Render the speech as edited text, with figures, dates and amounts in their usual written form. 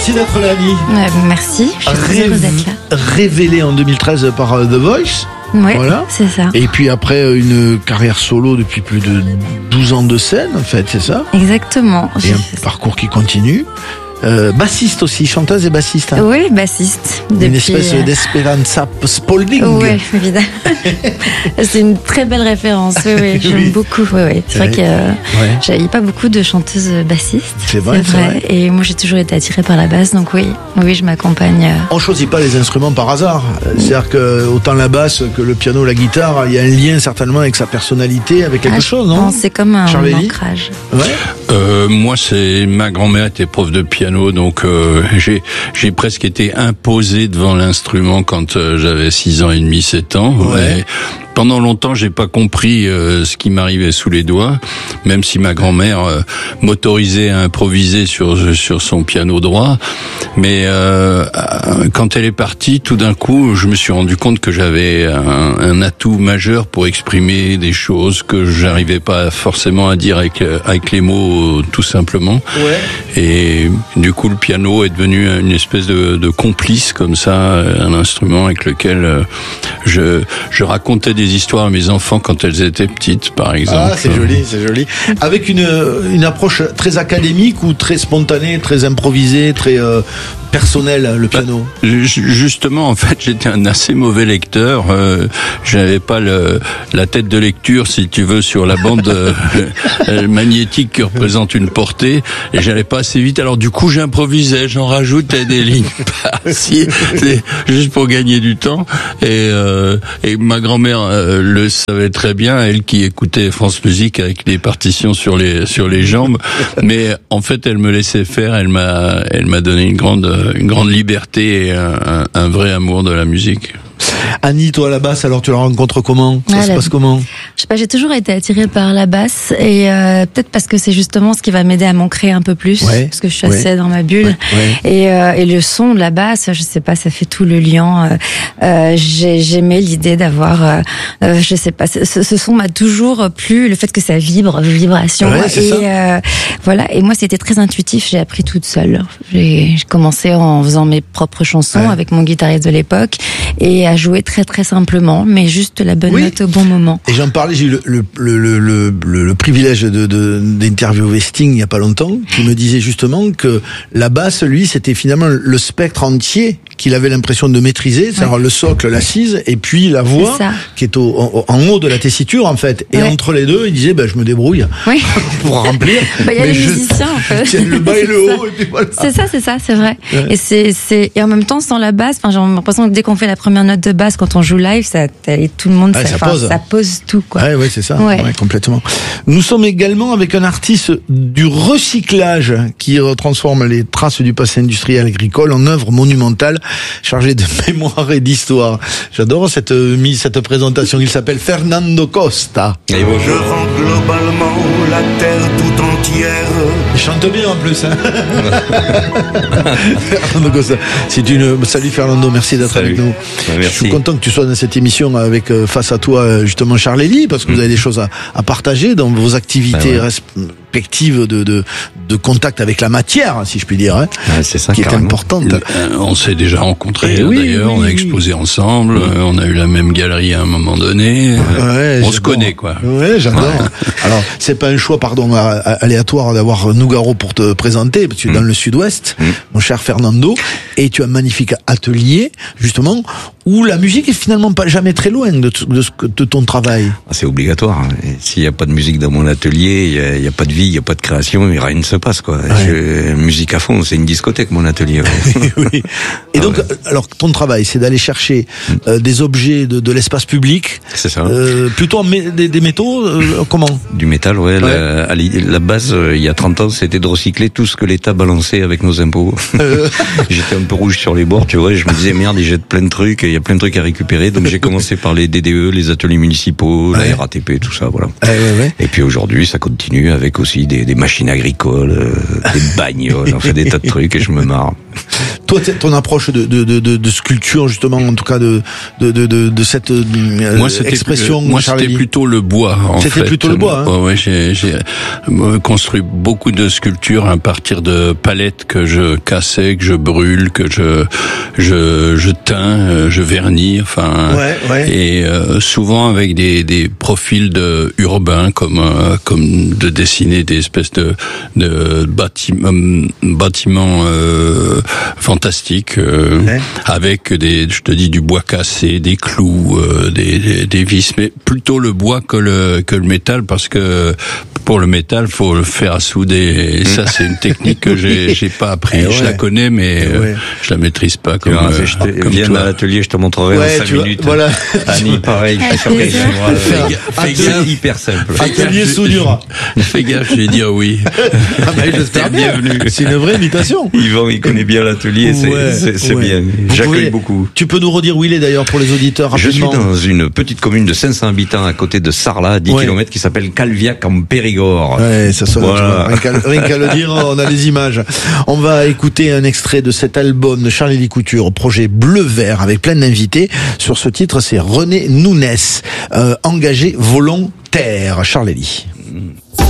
Merci d'être là, Annie. Merci, je suis très heureuse d'être là. Révélée en 2013 par The Voice. Ouais, voilà. C'est ça. Et puis après, une carrière solo depuis plus de 12 ans de scène, en fait, c'est ça? Exactement. Et un parcours qui continue. Bassiste aussi, chanteuse et bassiste. Hein. Oui, bassiste. Une espèce d'Esperanza Spalding. Oui, évidemment. C'est une très belle référence. Oui, j'aime beaucoup. Oui. C'est vrai qu'il n'y a pas beaucoup de chanteuses bassistes. C'est vrai. Et moi, j'ai toujours été attirée par la basse, donc oui, je m'accompagne. On ne choisit pas les instruments par hasard. C'est-à-dire que autant la basse que le piano, la guitare, il y a un lien certainement avec sa personnalité, avec quelque chose, non? C'est comme un ancrage. Ouais. Moi, ma grand-mère était prof de piano. Donc j'ai presque été imposé devant l'instrument quand j'avais 6 ans et demi, 7 ans. Ouais. Et pendant longtemps, j'ai pas compris ce qui m'arrivait sous les doigts, même si ma grand-mère m'autorisait à improviser sur son piano droit. Mais quand elle est partie, tout d'un coup, je me suis rendu compte que j'avais un atout majeur pour exprimer des choses que j'arrivais pas forcément à dire avec les mots, tout simplement. Ouais. Et du coup, le piano est devenu une espèce de complice comme ça, un instrument avec lequel je racontais des histoires à mes enfants quand elles étaient petites, par exemple. Ah, c'est joli, c'est joli. Avec une approche très académique ou très spontanée, très improvisée, très personnelle, le piano. Justement, en fait, j'étais un assez mauvais lecteur. J'avais pas la tête de lecture, si tu veux, sur la bande magnétique qui représente une portée, et j'allais pas assez vite. Alors du coup, j'improvisais, j'en rajoutais des lignes par-ci, juste pour gagner du temps. Et ma grand-mère le savait très bien, elle qui écoutait France Musique avec des partitions sur les jambes. Mais en fait, elle me laissait faire. Elle m'a donné une grande liberté et un vrai amour de la musique. Annie, toi, à la basse, alors tu la rencontres comment? Ça se passe comment? Je sais pas, j'ai toujours été attirée par la basse et peut-être parce que c'est justement ce qui va m'aider à m'ancrer un peu plus, parce que je suis assez dans ma bulle. Et le son de la basse, je sais pas, ça fait tout le lien. J'aimais l'idée d'avoir, je sais pas, ce son m'a toujours plu, le fait que ça vibration. Voilà. Et moi, c'était très intuitif. J'ai appris toute seule. J'ai commencé en faisant mes propres chansons avec mon guitariste de l'époque et à jouer très très simplement, mais juste la bonne note au bon moment. Et j'en parlais, j'ai eu le privilège d'interviewer Sting il y a pas longtemps, qui me disait justement que la basse, lui, c'était finalement le spectre entier qu'il avait l'impression de maîtriser, c'est-à-dire le socle, l'assise, et puis la voix qui est en haut de la tessiture en fait. Et entre les deux, il disait je me débrouille pour remplir. Il y a les musiciens en fait. Tiens le bas et le haut, et puis voilà. C'est ça, c'est vrai. Et en même temps, sans la basse, j'ai l'impression que dès qu'on fait la première note de basse quand on joue live, tout le monde, ça pose tout, quoi. Ouais, c'est ça. Ouais, complètement. Nous sommes également avec un artiste du recyclage qui transforme les traces du passé industriel agricole en œuvre monumentale chargée de mémoire et d'histoire. J'adore cette présentation. Il s'appelle Fernando Costa. Et bonjour. Je rends globalement la terre tout entière. Il chante bien en plus, hein. Fernando Costa. Salut Fernando, merci d'être avec nous. Merci. Je suis content que tu sois dans cette émission avec face à toi justement Charles-Élie, parce que vous avez des choses à partager dans vos activités respectives de contact avec la matière, si je puis dire, c'est ça, qui est importante. On s'est déjà rencontrés d'ailleurs, on a exposé ensemble, on a eu la même galerie à un moment donné, on se connaît quoi. Ouais, j'adore. Alors, c'est pas un choix, aléatoire d'avoir Nougaro pour te présenter, parce que tu es dans le sud-ouest, mon cher Fernando, et tu as un magnifique atelier, justement, où la musique est finalement pas jamais très loin de ton travail. C'est obligatoire. S'il n'y a pas de musique dans mon atelier, il n'y a pas de vie, il n'y a pas de création, et rien ne se passe, quoi. Musique à fond, c'est une discothèque, mon atelier. Oui. Et donc, alors, ton travail, c'est d'aller chercher des objets de l'espace public. C'est ça. Plutôt des métaux, comment? Du métal, la base, il y a 30 ans, c'était de recycler tout ce que l'État balançait avec nos impôts. J'étais un peu rouge sur les bords, tu vois, et je me disais, merde, ils jettent plein de trucs, il y a plein de trucs à récupérer, donc j'ai commencé par les DDE, les ateliers municipaux, la RATP, tout ça, voilà. Et puis aujourd'hui, ça continue avec aussi des machines agricoles, des bagnoles, on fait des tas de trucs et je me marre. Toi, ton approche de sculpture, justement, en tout cas de cette expression. Moi, c'était plutôt le bois. C'était plutôt le bois. Hein. Ouais, j'ai construit beaucoup de sculptures à partir de palettes que je cassais, que je brûle, que je teins, je vernis. Enfin, et souvent avec des profils de urbains, comme de dessiner des espèces de bâtiments fantastiques avec je te dis, du bois cassé, des clous, des vis, mais plutôt le bois que le métal, parce que pour le métal, faut le faire à souder. Et ça, c'est une technique que j'ai pas appris. Je la connais, mais je la maîtrise pas. Viens à l'atelier, je te montrerai en 5 minutes. Voilà. Annie, pareil. Fais gaffe, hyper simple. Atelier soudure. Fais gaffe, je vais dire oui. J'espère bienvenue. C'est une vraie invitation. Yvan, il connaît bien l'atelier, c'est bien. J'accueille beaucoup. Tu peux nous redire où il est d'ailleurs pour les auditeurs rapidement? Je suis dans une petite commune de 500 habitants à côté de Sarlat, à 10 km, qui s'appelle Calviac en Périgord. Ouais, ça sonne. Voilà. Rien qu'à le dire, on a les images. On va écouter un extrait de cet album de Charlie Couture, projet Bleu-Vert, avec plein d'invités. Sur ce titre, c'est René Nounès, engagé volontaire. Charlie.